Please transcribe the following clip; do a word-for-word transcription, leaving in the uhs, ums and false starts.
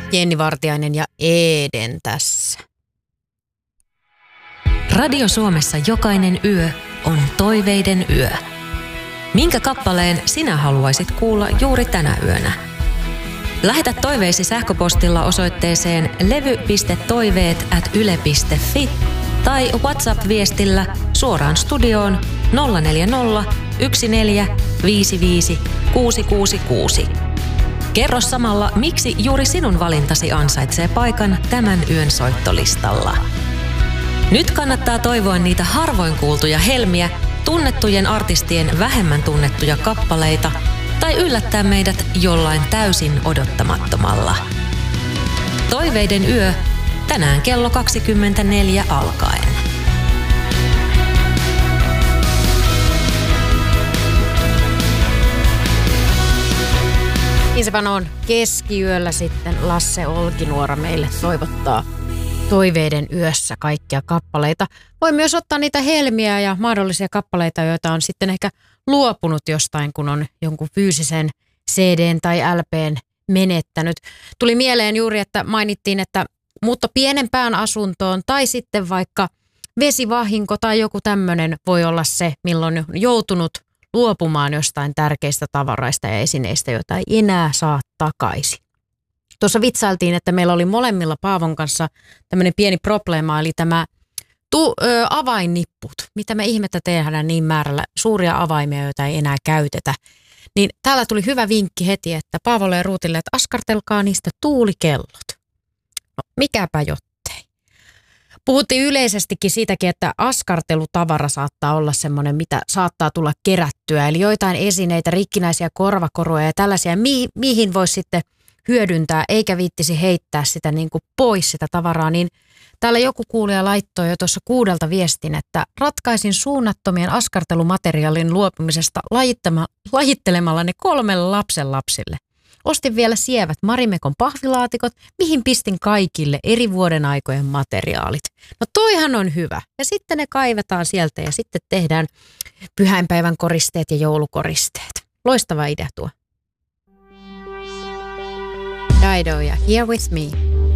Jenni Vartiainen ja Eden tässä. Radio Suomessa jokainen yö on toiveiden yö. Minkä kappaleen sinä haluaisit kuulla juuri tänä yönä? Lähetä toiveisi sähköpostilla osoitteeseen levy piste toiveet ät yle piste fi tai WhatsApp-viestillä suoraan studioon nolla neljä nolla yksi neljä viisi viisi kuusi kuusi kuusi. Kerro samalla, miksi juuri sinun valintasi ansaitsee paikan tämän yön soittolistalla. Nyt kannattaa toivoa niitä harvoin kuultuja helmiä, tunnettujen artistien vähemmän tunnettuja kappaleita tai yllättää meidät jollain täysin odottamattomalla. Toiveiden yö tänään kello kaksikymmentäneljä alkaen. Niin se vaan on. Keskiyöllä sitten Lasse Olkinuora meille toivottaa toiveiden yössä kaikkia kappaleita. Voi myös ottaa niitä helmiä ja mahdollisia kappaleita, joita on sitten ehkä luopunut jostain, kun on jonkun fyysisen C D:n tai L P:n menettänyt. Tuli mieleen juuri, että mainittiin, että muutto pienempään asuntoon tai sitten vaikka vesivahinko tai joku tämmöinen voi olla se, milloin on joutunut luopumaan jostain tärkeistä tavaraista ja esineistä, joita ei enää saa takaisin. Tuossa vitsailtiin, että meillä oli molemmilla Paavon kanssa tämmöinen pieni probleema, eli tämä tu, ö, avainnipput. Mitä me ihmettä tehdään niin määrällä suuria avaimia, joita ei enää käytetä. Niin täällä tuli hyvä vinkki heti, että Paavolle ja Ruutille, että askartelkaa niistä tuulikellot. No mikäpä jottei. Puhuttiin yleisestikin siitäkin, että askartelutavara saattaa olla semmoinen, mitä saattaa tulla kerättyä. Eli joitain esineitä, rikkinäisiä korvakoruja ja tällaisia, mi- mihin voisi sitten hyödyntää, eikä viittisi heittää sitä niin kuin pois sitä tavaraa, niin täällä joku kuulija laittoi jo tuossa kuudelta viestin, että ratkaisin suunnattomien askartelumateriaalin luopumisesta lajittelemalla ne kolmelle lapsen lapsille. Ostin vielä sievät Marimekon pahvilaatikot, mihin pistin kaikille eri vuoden aikojen materiaalit. No toihan on hyvä. Ja sitten ne kaivetaan sieltä ja sitten tehdään pyhäinpäivän koristeet ja joulukoristeet. Loistava idea tuo. Dido ja Here With Me.